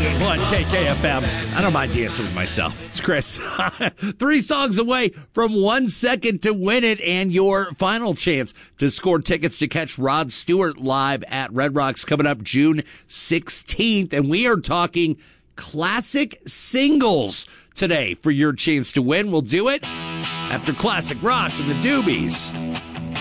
98.1 KKFM. I don't mind dancing with myself. It's Chris. 3 songs away from 1 second to win it, and your final chance to score tickets to catch Rod Stewart live at Red Rocks coming up June 16th. And we are talking classic singles today for your chance to win. We'll do it after classic rock and the Doobies.